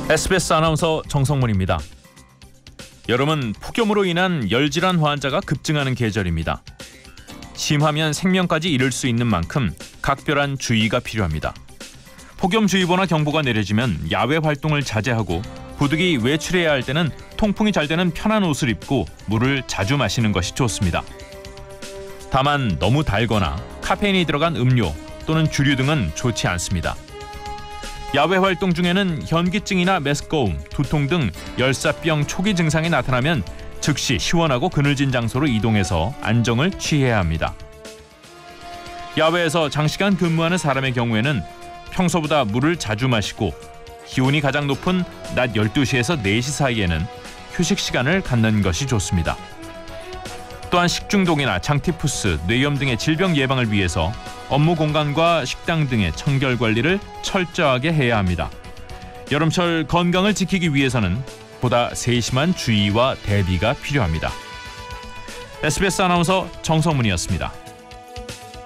SBS 아나운서 정성문입니다. 여름은 폭염으로 인한 열질환 환자가 급증하는 계절입니다. 심하면 생명까지 잃을 수 있는 만큼 각별한 주의가 필요합니다. 폭염주의보나 경보가 내려지면 야외 활동을 자제하고 부득이 외출해야 할 때는 통풍이 잘 되는 편한 옷을 입고 물을 자주 마시는 것이 좋습니다. 다만 너무 달거나 카페인이 들어간 음료 또는 주류 등은 좋지 않습니다. 야외 활동 중에는 현기증이나 메스꺼움, 두통 등 열사병 초기 증상이 나타나면 즉시 시원하고 그늘진 장소로 이동해서 안정을 취해야 합니다. 야외에서 장시간 근무하는 사람의 경우에는 평소보다 물을 자주 마시고 기온이 가장 높은 낮 12시에서 4시 사이에는 휴식 시간을 갖는 것이 좋습니다. 또한 식중독이나 장티푸스, 뇌염 등의 질병 예방을 위해서 업무 공간과 식당 등의 청결 관리를 철저하게 해야 합니다. 여름철 건강을 지키기 위해서는 보다 세심한 주의와 대비가 필요합니다. SBS 아나운서 정성문이었습니다.